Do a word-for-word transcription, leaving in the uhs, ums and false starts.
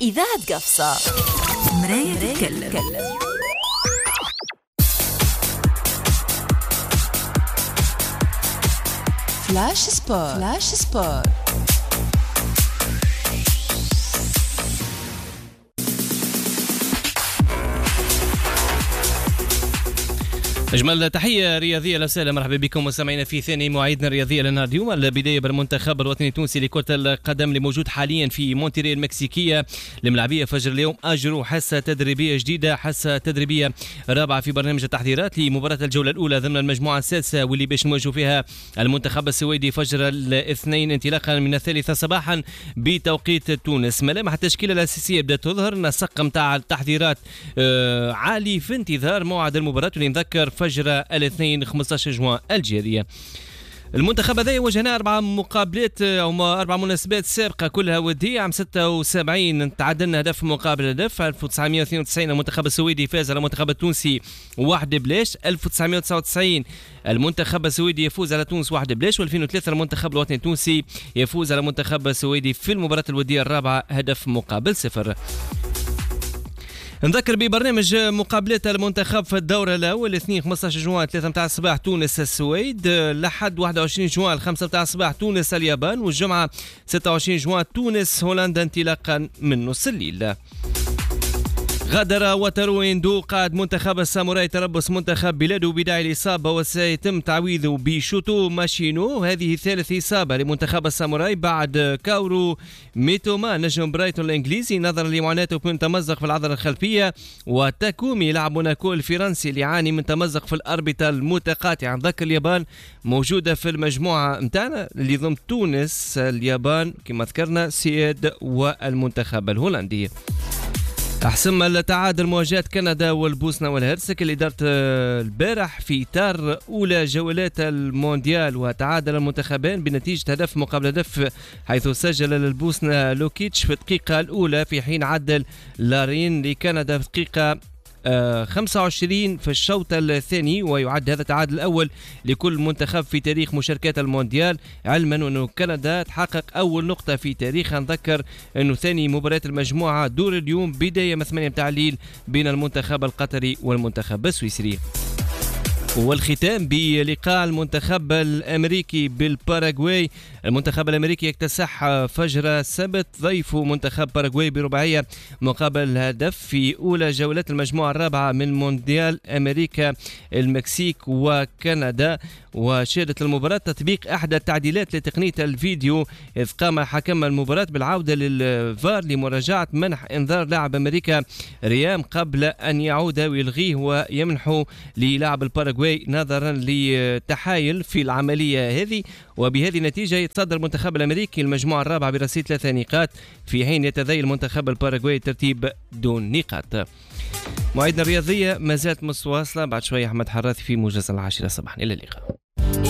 إذاعة قفصة مراية تتكلم. فلاش سبور. فلاش سبور. أجمل تحية رياضية لسهلا، مرحبا بكم مستمعينا في ثاني مواعيدنا الرياضية لنهار اليوم. البداية بالمنتخب الوطني التونسي لكرة القدم اللي موجود حاليا في مونتري المكسيكية الملعبية فجر اليوم. أجروا حصة تدريبية جديدة، حصة تدريبية رابعة في برنامج التحضيرات لمباراة الجولة الأولى ضمن المجموعة السادسة، واللي باش نواجهوا فيها المنتخب السويدي فجر الاثنين انطلاقا من الثالثة صباحا بتوقيت تونس. ملامح التشكيلة الأساسية بدأت تظهر، نسق متاع التحضيرات آه عالي في انتظار موعد المباراة اللي نذكر فجر الاثنين خمسة عشر جوان الجارية. المنتخب هذا واجهنا أربع مقابلات أو أربع مناسبات سابقة كلها ودية. عام ستة وسبعين تعادلنا هدف مقابل هدف. ألف وتسعمائة واثنين وتسعين المنتخب السويدي فاز على المنتخب التونسي واحد بلاش. ألف وتسعمائة وتسعة وتسعين المنتخب السويدي يفوز على تونس واحد بلاش. وألفين وثلاثة المنتخب الوطني التونسي يفوز على المنتخب السويدي في المباراة الودية الرابعة هدف مقابل صفر. نذكر ببرنامج مقابلات المنتخب في الدورة الأول: الاثنين خمسة عشر جوان ثلاثة متاع الصباح تونس السويد، لحد واحد وعشرين جوان خمسة متاع الصباح تونس اليابان، والجمعة ستة وعشرين جوان تونس هولندا انطلاقا من نص الليل. غادر واتارو اندو قائد منتخب الساموراي تربص منتخب بلاده بداعي الإصابة، وسيتم تعويضه بشوتو ماشينو. هذه ثالث إصابة لمنتخب الساموراي بعد كاورو ميتوما نجم برايتون الإنجليزي نظرا لمعاناته من تمزق في العضلة الخلفية، وتاكومي لاعب موناكو الفرنسي اللي يعاني من تمزق في الأربطة المتقاطعة. نذكر اليابان موجودة في المجموعة متاعنا اللي ضم تونس اليابان كما ذكرنا سياد والمنتخب الهولندي. أحسم التعادل مواجهة كندا والبوسنة والهرسك اللي دارت البارح في إطار أولى جولات المونديال، وتعادل المنتخبان بنتيجة هدف مقابل هدف، حيث سجل للبوسنة لوكيتش في الدقيقة الأولى في حين عدل لارين لكندا في الدقيقة خمسة وعشرين في الشوط الثاني. ويعد هذا التعادل الأول لكل منتخب في تاريخ مشاركات المونديال، علما أنه كندا تحقق أول نقطة في تاريخها. نذكر أنه ثاني مباراة المجموعة دور اليوم بداية من ثمانية متاع الليل بين المنتخب القطري والمنتخب السويسري. والختام بلقاء المنتخب الأمريكي بالباراغواي. المنتخب الأمريكي يكتسح فجر السبت ضيفه منتخب باراغواي برباعية مقابل هدف في أولى جولات المجموعة الرابعة من مونديال أمريكا المكسيك وكندا. وشهدت المباراة تطبيق إحدى التعديلات لتقنية الفيديو، إذ قام حكم المباراة بالعودة للفار لمراجعة منح إنذار لاعب أمريكا ريام قبل أن يعود ويلغيه ويمنحه للاعب الباراغواي نظرا لتحايل في العملية هذه. وبهذه النتيجة يتصدر المنتخب الأمريكي المجموعة الرابعة برصيد ثلاثة نقاط، في حين يتذيل المنتخب الباراغواي ترتيب دون نقاط. مواعيدنا الرياضية ما زالت متواصلة، بعد شوية أحمد حراثي في موجز العاشرة صباحا. إلى اللقاء.